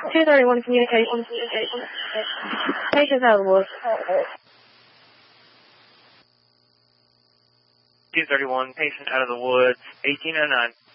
231 communication. Patient's out of the woods. 231, patient out of the woods, 1809.